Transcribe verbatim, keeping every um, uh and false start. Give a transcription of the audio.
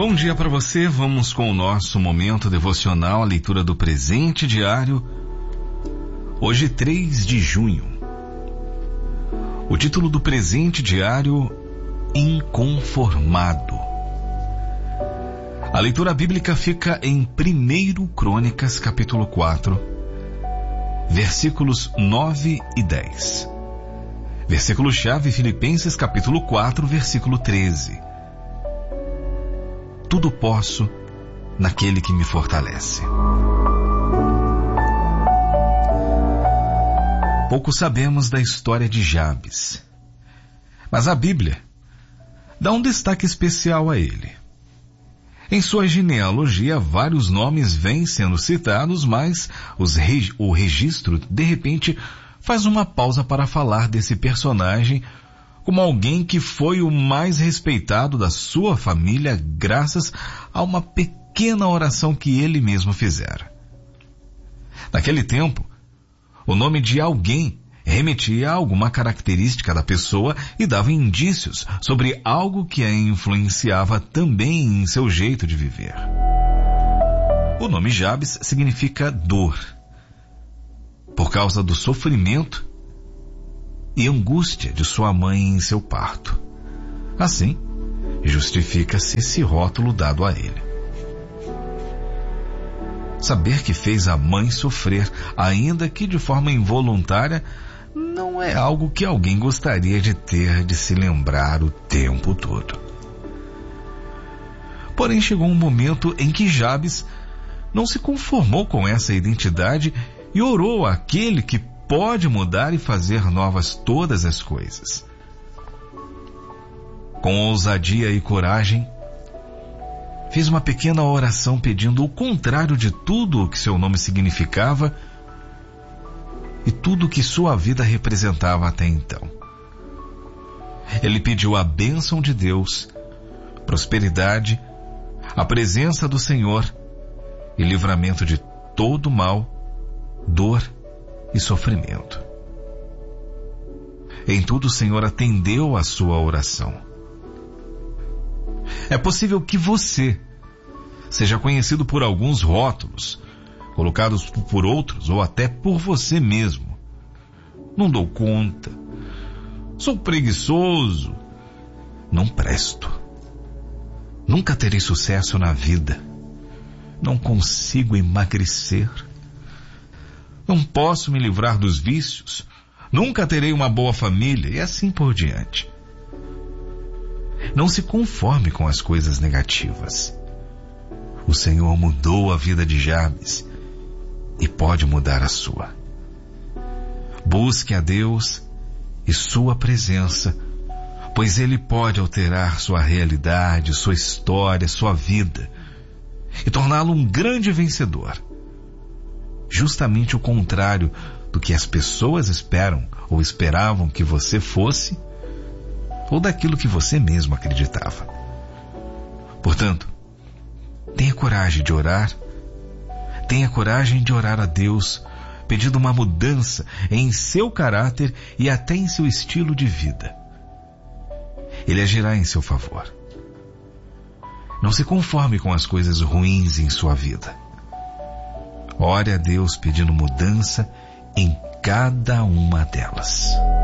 Bom dia para você, vamos com o nosso momento devocional, a leitura do presente diário, hoje três de junho. O título do presente diário, Inconformado. A leitura bíblica fica em primeira Crônicas, capítulo quatro, versículos nove e dez. Versículo-chave, Filipenses, capítulo quatro, versículo treze. Tudo posso naquele que me fortalece. Pouco sabemos da história de Jabes, mas a Bíblia dá um destaque especial a ele. Em sua genealogia, vários nomes vêm sendo citados, mas os reg- o registro, de repente, faz uma pausa para falar desse personagem como alguém que foi o mais respeitado da sua família graças a uma pequena oração que ele mesmo fizera. Naquele tempo, o nome de alguém remetia a alguma característica da pessoa e dava indícios sobre algo que a influenciava também em seu jeito de viver. O nome Jabes significa dor, por causa do sofrimento e angústia de sua mãe em seu parto. Assim, justifica-se esse rótulo dado a ele. Saber que fez a mãe sofrer, ainda que de forma involuntária, não é algo que alguém gostaria de ter de se lembrar o tempo todo. Porém, chegou um momento em que Jabes não se conformou com essa identidade e orou àquele que pode mudar e fazer novas todas as coisas. Com ousadia e coragem, fez uma pequena oração pedindo o contrário de tudo o que seu nome significava e tudo o que sua vida representava até então. Ele pediu a bênção de Deus, prosperidade, a presença do Senhor e livramento de todo mal, dor e sofrimento. Em tudo o Senhor atendeu a sua oração. É possível que você seja conhecido por alguns rótulos, colocados por outros ou até por você mesmo. Não dou conta. Sou preguiçoso. Não presto. Nunca terei sucesso na vida. Não consigo emagrecer. Não posso me livrar dos vícios. Nunca terei uma boa família e assim por diante. Não se conforme com as coisas negativas. O Senhor mudou a vida de Jabes e pode mudar a sua. Busque a Deus e sua presença, pois Ele pode alterar sua realidade, sua história, sua vida e torná-lo um grande vencedor. Justamente o contrário do que as pessoas esperam ou esperavam que você fosse, ou daquilo que você mesmo acreditava. Portanto, tenha coragem de orar, tenha coragem de orar a Deus, pedindo uma mudança em seu caráter e até em seu estilo de vida. Ele agirá em seu favor. Não se conforme com as coisas ruins em sua vida. Ore a Deus pedindo mudança em cada uma delas.